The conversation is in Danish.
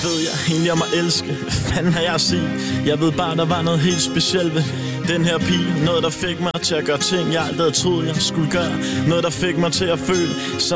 ved jeg egentlig om at elske? Hvad fanden har jeg at sige? Jeg ved bare, der var noget helt specielt ved den her pige. Noget, der fik mig til at gøre ting, jeg aldrig havde troet, jeg skulle gøre. Noget, der fik mig til at føle